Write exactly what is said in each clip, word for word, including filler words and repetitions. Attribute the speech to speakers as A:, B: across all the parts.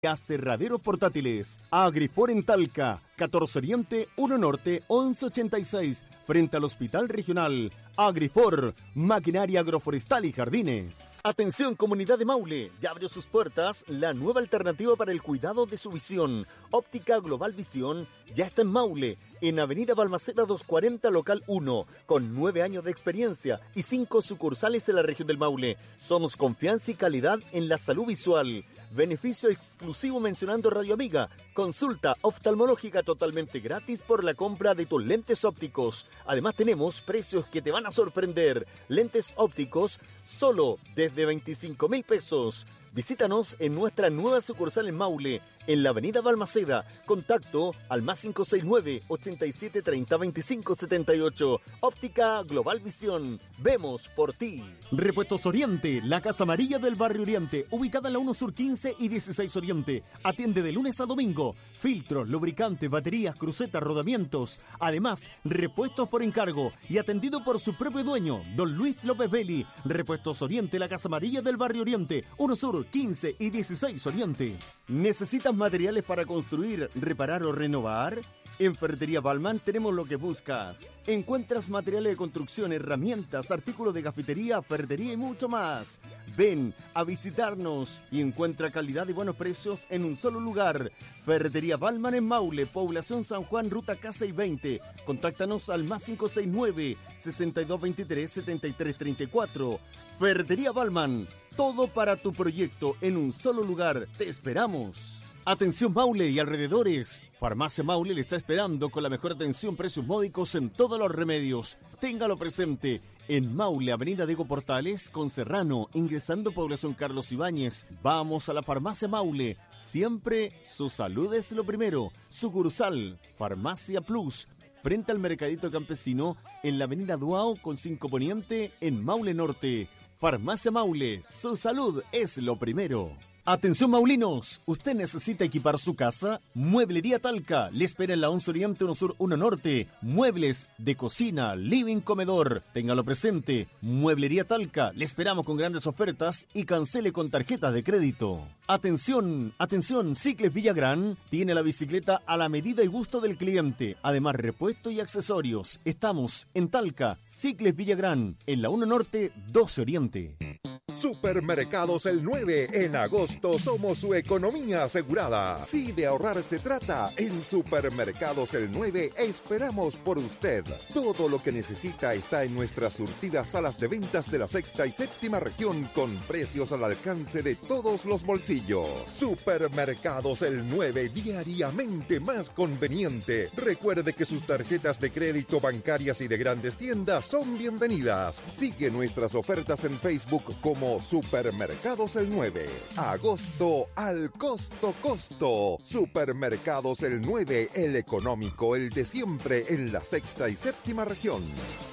A: Aserraderos portátiles. Agrifor en Talca, catorce Oriente, uno Norte, once ochenta y seis, frente al Hospital Regional. Agrifor, maquinaria agroforestal y jardines. Atención, comunidad de Maule, ya abrió sus puertas la nueva alternativa para el cuidado de su visión. Óptica Global Visión ya está en Maule, en Avenida Balmaceda doscientos cuarenta, local uno, con nueve años de experiencia y cinco sucursales en la región del Maule. Somos confianza y calidad en la salud visual. Beneficio exclusivo mencionando Radio Amiga. Consulta oftalmológica totalmente gratis por la compra de tus lentes ópticos. Además tenemos precios que te van a sorprender. Lentes ópticos solo desde veinticinco mil pesos. Visítanos en nuestra nueva sucursal en Maule, en la avenida Balmaceda. Contacto al más cinco seis nueve, ochenta y siete, treinta, veinticinco, setenta y ocho. Óptica Global Visión. Vemos por ti. Repuestos Oriente, la Casa Amarilla del Barrio Oriente, ubicada en la uno Sur quince y dieciséis Oriente. Atiende de lunes a domingo. Filtros, lubricantes, baterías, crucetas, rodamientos. Además, repuestos por encargo y atendido por su propio dueño, don Luis López Belli. Repuestos Oriente, la Casa Amarilla del Barrio Oriente, uno Sur quince y dieciséis Oriente. ¿Necesitas materiales para construir, reparar o renovar? En Ferretería Balman tenemos lo que buscas. Encuentras materiales de construcción, herramientas, artículos de cafetería, ferretería y mucho más. Ven a visitarnos y encuentra calidad y buenos precios en un solo lugar. Ferretería Balman en Maule, Población San Juan, Ruta K seiscientos veinte. Contáctanos al más cinco seis nueve, sesenta y dos veintitrés, setenta y tres treinta y cuatro. Ferretería Balman, todo para tu proyecto en un solo lugar. Te esperamos. Atención Maule y alrededores. Farmacia Maule le está esperando con la mejor atención, precios módicos en todos los remedios. Téngalo presente. En Maule, Avenida Diego Portales, con Serrano, ingresando Población Carlos Ibáñez. Vamos a la Farmacia Maule. Siempre su salud es lo primero. Sucursal, Farmacia Plus, frente al Mercadito Campesino, en la Avenida Duao, con cinco Poniente, en Maule Norte. Farmacia Maule, su salud es lo primero. Atención maulinos, ¿usted necesita equipar su casa? Mueblería Talca le espera en la once Oriente, uno Sur, uno Norte. Muebles de cocina, living, comedor. Téngalo presente. Mueblería Talca, le esperamos con grandes ofertas y cancele con tarjetas de crédito. Atención, atención, Cicles Villagrán tiene la bicicleta a la medida y gusto del cliente. Además, repuesto y accesorios. Estamos en Talca, Cicles Villagrán, en la uno Norte, doce Oriente.
B: Supermercados El nueve, en agosto somos su economía asegurada. Si de ahorrar se trata, en Supermercados El nueve esperamos por usted. Todo lo que necesita está en nuestras surtidas salas de ventas de la sexta y séptima región con precios al alcance de todos los bolsillos. Supermercados El nueve, diariamente más conveniente. Recuerde que sus tarjetas de crédito, bancarias y de grandes tiendas son bienvenidas. Sigue nuestras ofertas en Facebook como Supermercados El nueve. Agosto al costo costo. Supermercados El nueve, el económico, el de siempre en la sexta y séptima región.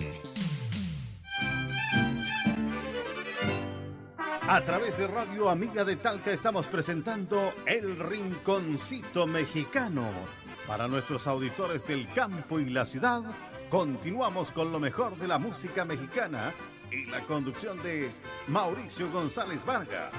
C: A través de Radio Amiga de Talca estamos presentando El Rinconcito Mexicano. Para nuestros auditores del campo y la ciudad, continuamos con lo mejor de la música mexicana y la conducción de Mauricio González Vargas.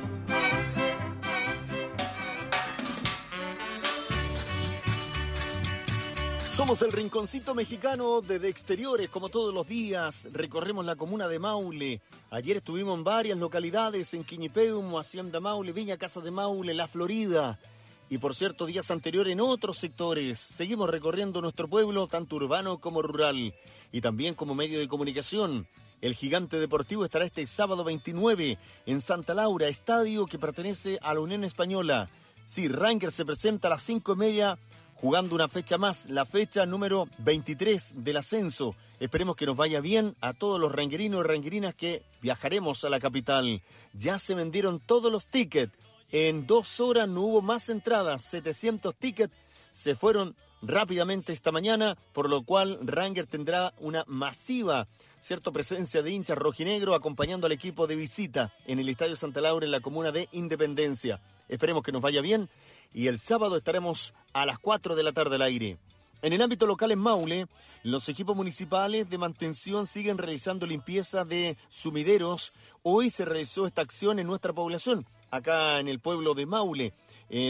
A: Somos el Rinconcito Mexicano desde exteriores, como todos los días. Recorremos la comuna de Maule. Ayer estuvimos en varias localidades, en Quiñipeumo, Hacienda Maule, Viña Casa de Maule, La Florida. Y por cierto, días anteriores en otros sectores. Seguimos recorriendo nuestro pueblo, tanto urbano como rural. Y también como medio de comunicación. El Gigante Deportivo estará este sábado veintinueve en Santa Laura, estadio que pertenece a la Unión Española. Sí, Rangers se presenta a las cinco y media, jugando una fecha más, la fecha número veintitrés del ascenso. Esperemos que nos vaya bien a todos los ranguerinos y ranguerinas que viajaremos a la capital. Ya se vendieron todos los tickets. En dos horas no hubo más entradas, setecientos tickets se fueron rápidamente esta mañana, por lo cual Ranger tendrá una masiva cierta presencia de hinchas rojinegro acompañando al equipo de visita en el Estadio Santa Laura en la comuna de Independencia. Esperemos que nos vaya bien y el sábado estaremos a las cuatro de la tarde al aire. En el ámbito local en Maule, los equipos municipales de mantención siguen realizando limpieza de sumideros. Hoy se realizó esta acción en nuestra población, acá en el pueblo de Maule.